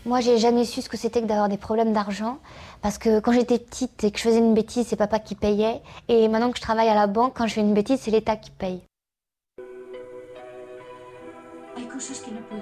Moi, j'ai jamais su ce que c'était que d'avoir des problèmes d'argent. Parce que quand j'étais petite et que je faisais une bêtise, c'est papa qui payait. Et maintenant que je travaille à la banque, quand je fais une bêtise, c'est l'État qui paye. Hay cosas que no puedo